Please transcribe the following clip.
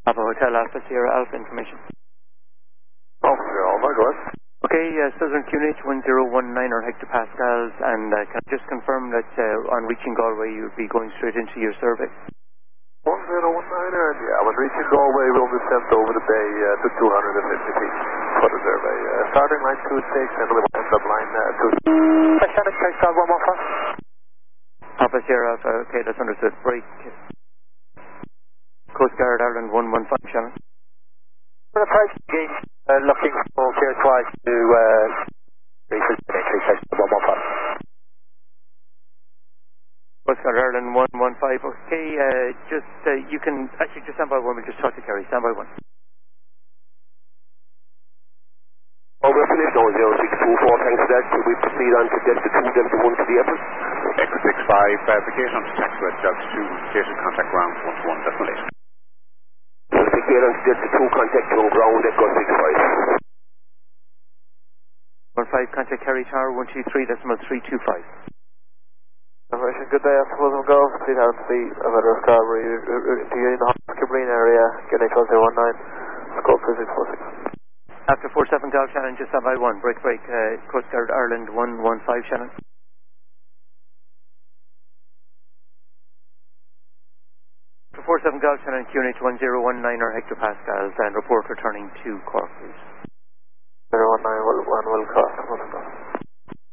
Papa Hotel Alpha Sierra Alpha information. Alpha Sierra Alpha, go ahead. Okay, Southern QNH 1019 or hectopascals, and can I just confirm that on reaching Galway you'll be going straight into your survey? 1019, yeah, when reaching Galway we'll be sent over the bay to 250 feet for the survey. Starting line 26 and we'll end up line 2. Shannon, Coast Guard 115. Papa Sierra Alpha, okay, that's understood. Break. Coast Guard Ireland 115, Shannon. We're approaching, looking for clear twice to research entry Coast Guard 115. Coast Guard Ireland 115, okay, you can, actually just stand by one, we'll just talk to Kerry, stand by one. Oh, we're finished now, 0624, thanks for that. Could we proceed on to Delta 2, Delta 1 to the airport? Echo 65, verification on taxiway Delta 2, station contact ground 1-1, decimal 8. Verification on to Delta 2, contact on ground, Echo 65. 15, contact Kerry Tower 123, decimal 325. Operation, good day, William Golf, please have to see a better Scarborough, to you in the Cabrini area, QNH 1019, scope 2646. After 47 Golf Shannon, just stand by one, break, Coast Guard Ireland 115 Shannon. After 47 Golf Shannon, QNH 1019 or hectopascals, and report returning to Cork, please.